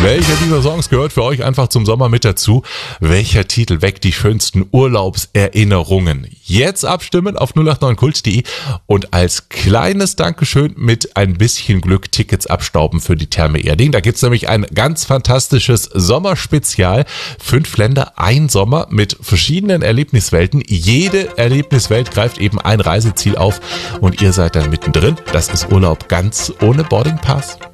Welcher dieser Songs gehört für euch einfach zum Sommer mit dazu? Welcher Titel weckt die schönsten Urlaubserinnerungen? Jetzt abstimmen auf 089kult.de und als kleines Dankeschön mit ein bisschen Glück Tickets abstauben für die Therme Erding. Da gibt's nämlich ein ganz fantastisches Sommerspezial. 5 Länder, ein Sommer mit verschiedenen Erlebniswelten. Jede Erlebniswelt greift eben ein Reiseziel auf und ihr seid dann mittendrin. Das ist Urlaub ganz ohne Boarding Pass.